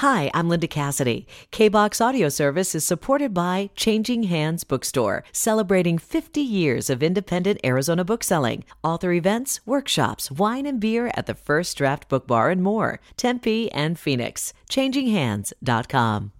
Hi, I'm Linda Cassidy. KBox Audio Service is supported by Changing Hands Bookstore, celebrating 50 years of independent Arizona bookselling. Author events, workshops, wine and beer at the First Draft Book Bar and more. Tempe and Phoenix. ChangingHands.com.